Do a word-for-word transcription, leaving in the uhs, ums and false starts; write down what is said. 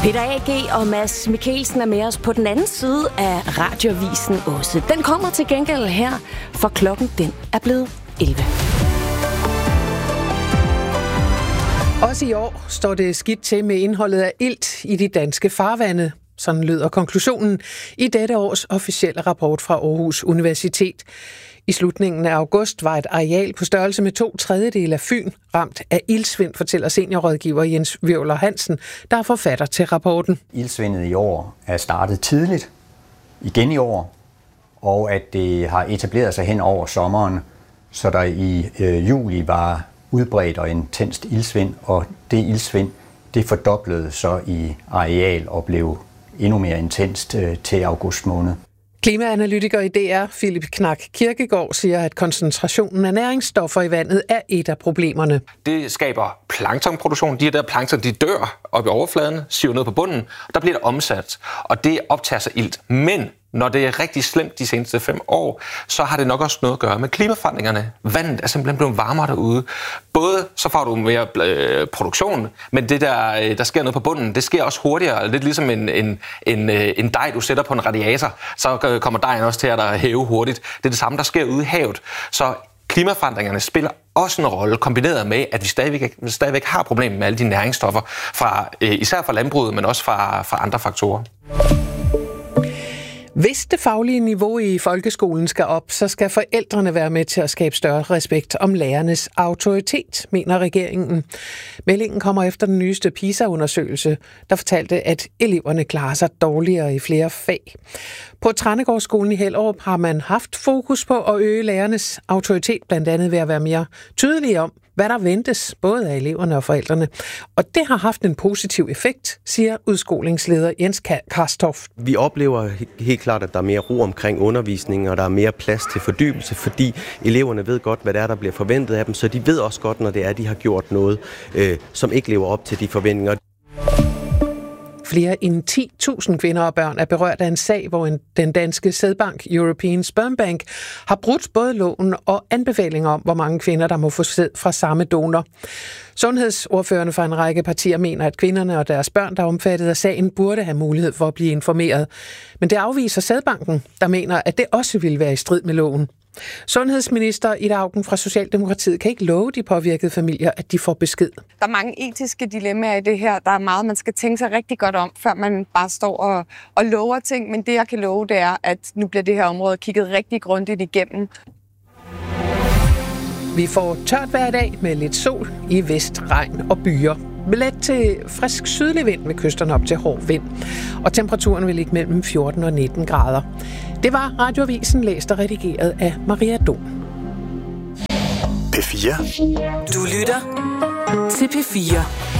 Peter A G og Mads Mikkelsen er med os på den anden side af Radioavisen også. Den kommer til gengæld her, for klokken den er blevet elleve. Også i år står det skidt til med indholdet af ilt i de danske farvande. Sådan lyder konklusionen i dette års officielle rapport fra Aarhus Universitet. I slutningen af august var et areal på størrelse med to tredjedele af Fyn ramt af iltsvind, fortæller seniorrådgiver Jens Hvirvler Hansen, der er forfatter til rapporten. Iltsvindet i år er startet tidligt, igen i år, og at det har etableret sig hen over sommeren, så der i øh, juli var udbredt og intenst iltsvind, og det iltsvind, det fordoblede så i areal og blev endnu mere intenst øh, til august måned. Klimaanalytiker i D R, Philip Knak Kirkegaard, siger, at koncentrationen af næringsstoffer i vandet er et af problemerne. Det skaber planktonproduktion. De her der plankton, de dør op i overfladen, siver ned på bunden, og der bliver det omsat, og det optager sig ilt. Men når det er rigtig slemt de seneste fem år, så har det nok også noget at gøre med klimaforandringerne. Vandet er simpelthen blevet varmere derude. Både så får du mere øh, produktion, men det der, der sker noget på bunden, det sker også hurtigere. Lidt ligesom en, en, en, en dej, du sætter på en radiator, så kommer dejen også til at hæve hurtigt. Det er det samme, der sker ude i havet. Så klimaforandringerne spiller også en rolle, kombineret med, at vi stadigvæk, stadigvæk har problemer med alle de næringsstoffer, fra, øh, især fra landbruget, men også fra, fra andre faktorer. Hvis det faglige niveau i folkeskolen skal op, så skal forældrene være med til at skabe større respekt om lærernes autoritet, mener regeringen. Meldingen kommer efter den nyeste PISA-undersøgelse, der fortalte, at eleverne klarer sig dårligere i flere fag. På Trænegårdsskolen i Hellerup har man haft fokus på at øge lærernes autoritet, blandt andet ved at være mere tydelige om, hvad der ventes, både af eleverne og forældrene. Og det har haft en positiv effekt, siger udskolingsleder Jens Karstof. Vi oplever helt klart, at der er mere ro omkring undervisningen, og der er mere plads til fordybelse, fordi eleverne ved godt, hvad det er, der bliver forventet af dem, så de ved også godt, når det er, de har gjort noget, øh, som ikke lever op til de forventninger. Flere end ti tusind kvinder og børn er berørt af en sag, hvor en, den danske sædbank European Sperm Bank har brudt både loven og anbefalinger om, hvor mange kvinder, der må få sæd fra samme donor. Sundhedsordførerne fra en række partier mener, at kvinderne og deres børn, der er omfattet af sagen, burde have mulighed for at blive informeret. Men det afviser sædbanken, der mener, at det også ville være i strid med loven. Sundhedsminister Ida Auken fra Socialdemokratiet kan ikke love de påvirkede familier, at de får besked. Der er mange etiske dilemmaer i det her. Der er meget, man skal tænke sig rigtig godt om, før man bare står og, og lover ting. Men det, jeg kan love, det er, at nu bliver det her område kigget rigtig grundigt igennem. Vi får tørt hver dag med lidt sol i vest, regn og byer. Let til frisk sydlig vind med kysterne op til hård vind. Og temperaturen vil ligge mellem fjorten og nitten grader. Det var Radioavisen, læst og redigeret af Maria Dom. P fire. Du lytter til P fire.